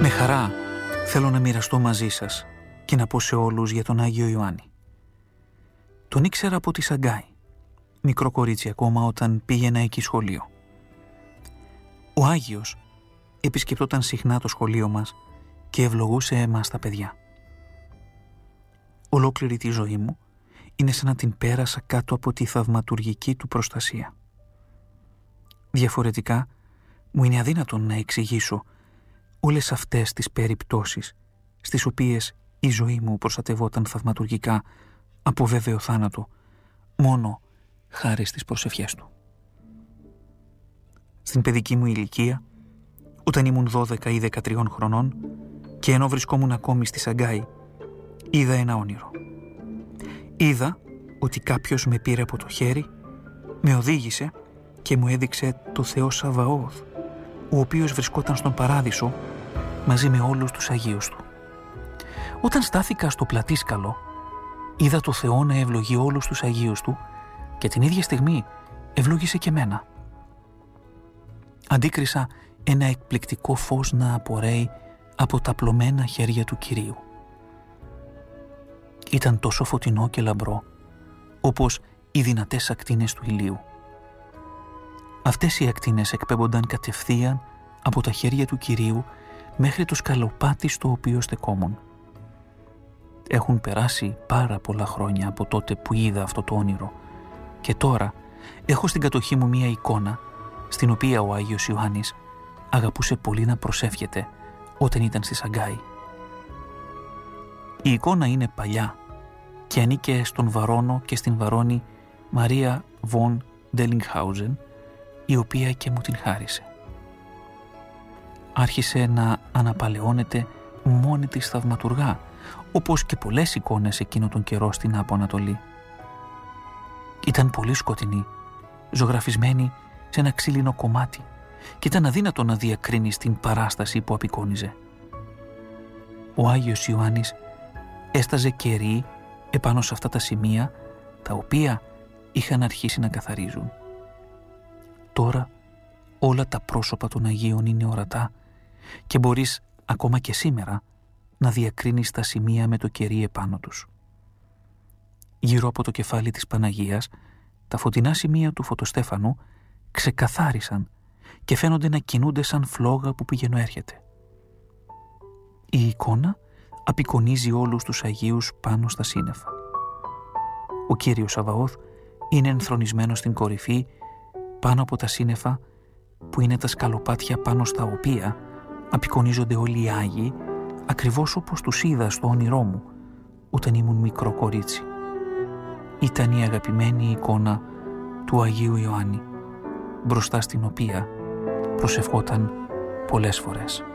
Με χαρά θέλω να μοιραστώ μαζί σας και να πω σε όλους για τον Άγιο Ιωάννη. Τον ήξερα από τη Σαγκάη, μικρό κορίτσι ακόμα όταν πήγαινα εκεί σχολείο. Ο Άγιος επισκεπτόταν συχνά το σχολείο μας και ευλογούσε εμάς τα παιδιά. Ολόκληρη τη ζωή μου είναι σαν να την πέρασα κάτω από τη θαυματουργική του προστασία. Διαφορετικά, μου είναι αδύνατον να εξηγήσω όλες αυτές τις περιπτώσεις στις οποίες η ζωή μου προστατευόταν θαυματουργικά από βέβαιο θάνατο, μόνο χάρη στις προσευχές του. Στην παιδική μου ηλικία, όταν ήμουν 12 ή 13 χρονών και ενώ βρισκόμουν ακόμη στη Σαγκάη, είδα ένα όνειρο. Είδα ότι κάποιος με πήρε από το χέρι, με οδήγησε και μου έδειξε το Θεό Σαβαώθ, ο οποίος βρισκόταν στον Παράδεισο μαζί με όλους τους Αγίους του. Όταν στάθηκα στο πλατήσκαλο, είδα το Θεό να ευλογεί όλους τους Αγίους του και την ίδια στιγμή ευλόγησε και μένα. Αντίκρισα ένα εκπληκτικό φως να απορρέει από τα απλωμένα χέρια του Κυρίου. Ήταν τόσο φωτεινό και λαμπρό, όπως οι δυνατές ακτίνες του ηλίου. Αυτές οι ακτίνες εκπέμπονταν κατευθείαν από τα χέρια του Κυρίου μέχρι το σκαλοπάτι στο οποίο στεκόμουν. Έχουν περάσει πάρα πολλά χρόνια από τότε που είδα αυτό το όνειρο και τώρα έχω στην κατοχή μου μία εικόνα στην οποία ο Άγιος Ιωάννης αγαπούσε πολύ να προσεύχεται όταν ήταν στη Σαγκάη. Η εικόνα είναι παλιά και ανήκε στον Βαρώνο και στην Βαρώνη Μαρία Βον Ντελιγχάουζεν, η οποία και μου την χάρισε. Άρχισε να αναπαλαιώνεται μόνη της θαυματουργά, όπως και πολλές εικόνες εκείνο τον καιρό στην Άπο Ανατολή. Ήταν πολύ σκοτεινή, ζωγραφισμένη σε ένα ξύλινο κομμάτι και ήταν αδύνατο να διακρίνεις την παράσταση που απεικόνιζε. Ο Άγιος Ιωάννης έσταζε κερί επάνω σε αυτά τα σημεία, τα οποία είχαν αρχίσει να καθαρίζουν. Τώρα όλα τα πρόσωπα των Αγίων είναι ορατά και μπορείς ακόμα και σήμερα να διακρίνεις τα σημεία με το κερί επάνω τους. Γύρω από το κεφάλι της Παναγίας, τα φωτεινά σημεία του φωτοστέφανου ξεκαθάρισαν και φαίνονται να κινούνται σαν φλόγα που πηγαίνω έρχεται. Η εικόνα απεικονίζει όλους τους Αγίους πάνω στα σύννεφα. Ο Κύριος Σαβαώθ είναι ενθρονισμένος στην κορυφή πάνω από τα σύννεφα που είναι τα σκαλοπάτια πάνω στα οποία απεικονίζονται όλοι οι Άγιοι, ακριβώς όπως τους είδα στο όνειρό μου όταν ήμουν μικρό κορίτσι. Ήταν η αγαπημένη εικόνα του Αγίου Ιωάννη, μπροστά στην οποία προσευχόταν πολλές φορές.